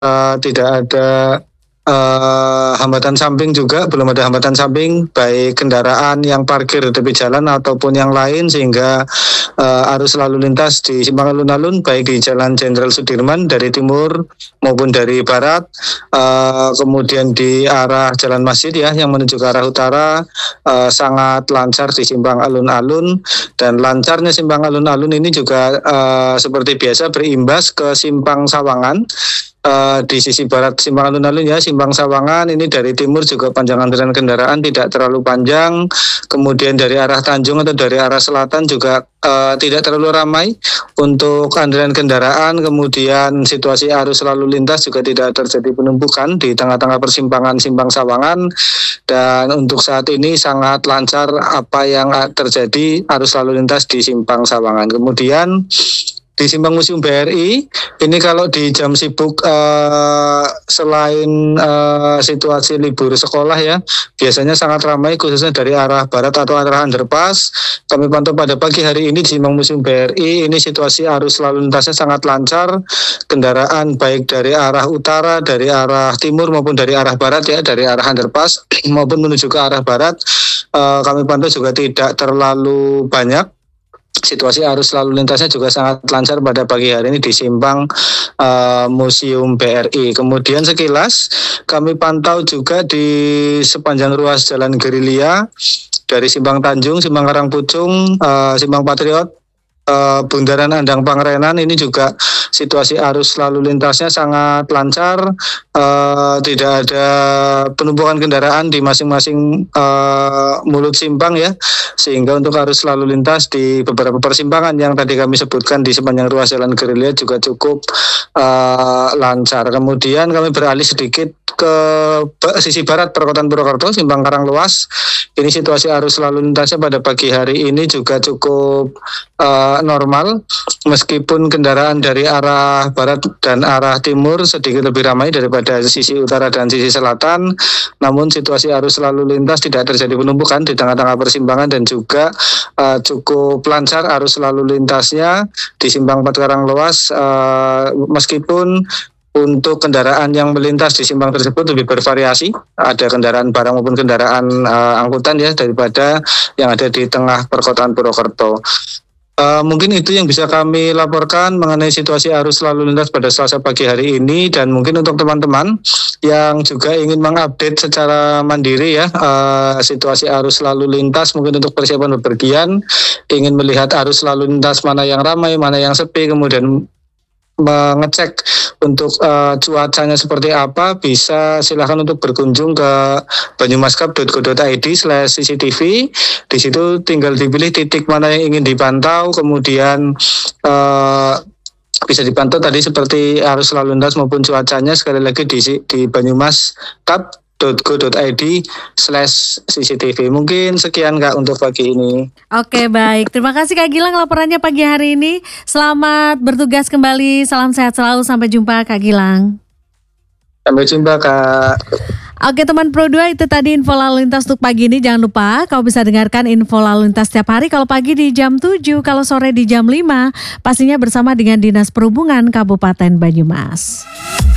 tidak ada hambatan samping juga, belum ada hambatan samping baik kendaraan yang parkir di tepi jalan ataupun yang lain, sehingga arus lalu lintas di simpang alun-alun baik di Jalan Jenderal Sudirman dari timur maupun dari barat, kemudian di arah Jalan Masjid ya yang menuju ke arah utara sangat lancar di simpang alun-alun, dan lancarnya simpang alun-alun ini juga seperti biasa berimbas ke simpang Sawangan. Di sisi barat simpang alun-alun ya, simpang Sawangan ini dari timur juga panjang antrian kendaraan tidak terlalu panjang, kemudian dari arah Tanjung atau dari arah selatan juga tidak terlalu ramai untuk antrian kendaraan, kemudian situasi arus lalu lintas juga tidak terjadi penumpukan di tengah-tengah persimpangan simpang Sawangan, dan untuk saat ini sangat lancar apa yang terjadi arus lalu lintas di simpang Sawangan. Kemudian di simpang Museum BRI ini kalau di jam sibuk selain situasi libur sekolah ya, biasanya sangat ramai khususnya dari arah barat atau arah underpass. Kami pantau pada pagi hari ini di simpang Museum BRI ini situasi arus lalu lintasnya sangat lancar, kendaraan baik dari arah utara, dari arah timur maupun dari arah barat ya, dari arah underpass maupun menuju ke arah barat, kami pantau juga tidak terlalu banyak. Situasi arus lalu lintasnya juga sangat lancar pada pagi hari ini di simpang Museum BRI. Kemudian sekilas kami pantau juga di sepanjang ruas Jalan Gerilya dari simpang Tanjung, simpang Karangpucung, simpang Patriot, Bundaran Andang Pangrenan, ini juga situasi arus lalu lintasnya sangat lancar, tidak ada penumpukan kendaraan di masing-masing mulut simpang ya, sehingga untuk arus lalu lintas di beberapa persimpangan yang tadi kami sebutkan di sepanjang ruas Jalan Gerilya juga cukup lancar. Kemudian kami beralih sedikit ke sisi barat perkotaan Purwokerto, simpang Karanglewas. Ini situasi arus lalu lintasnya pada pagi hari ini juga cukup normal, meskipun kendaraan dari arah barat dan arah timur sedikit lebih ramai daripada sisi utara dan sisi selatan, namun situasi arus lalu lintas tidak terjadi penumpukan di tengah-tengah persimpangan, dan juga cukup lancar arus lalu lintasnya di simpang 4 Karanglewas, meskipun untuk kendaraan yang melintas di simpang tersebut lebih bervariasi, ada kendaraan barang maupun kendaraan angkutan ya daripada yang ada di tengah perkotaan Purwokerto. Mungkin itu yang bisa kami laporkan mengenai situasi arus lalu lintas pada Selasa pagi hari ini, dan mungkin untuk teman-teman yang juga ingin mengupdate secara mandiri ya situasi arus lalu lintas, mungkin untuk persiapan bepergian, ingin melihat arus lalu lintas mana yang ramai, mana yang sepi, kemudian mengecek untuk cuacanya seperti apa, bisa silakan untuk berkunjung ke banyumaskap.go.id/CCTV. Di situ tinggal dipilih titik mana yang ingin dipantau, kemudian bisa dipantau tadi seperti arus lalu lintas maupun cuacanya sekali lagi di banyumaskap.go.id/CCTV. Mungkin sekian Kak untuk pagi ini. Oke, baik. Terima kasih Kak Gilang laporannya pagi hari ini. Selamat bertugas kembali. Salam sehat selalu. Sampai jumpa Kak Gilang. Sampai jumpa Kak. Oke teman Pro 2, itu tadi info lalu lintas untuk pagi ini. Jangan lupa kau bisa dengarkan info lalu lintas setiap hari. Kalau pagi di jam 7, kalau sore di jam 5. Pastinya bersama dengan Dinas Perhubungan Kabupaten Banyumas.